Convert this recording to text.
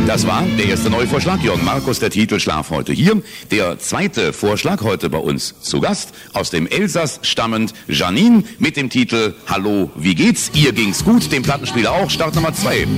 Das war der erste neue Vorschlag. Jürgen Markus, der Titel Schlaf heute hier. Der zweite Vorschlag heute bei uns zu Gast. Aus dem Elsass stammend Janine mit dem Titel Hallo, wie geht's? Ihr ging's gut, dem Plattenspieler auch. Start Nummer 2.